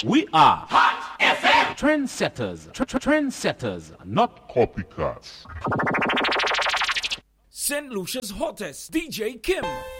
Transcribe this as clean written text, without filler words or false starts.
We are Hot FM. Trendsetters. Trendsetters, not copycats. St. Lucia's hottest, DJ Kim.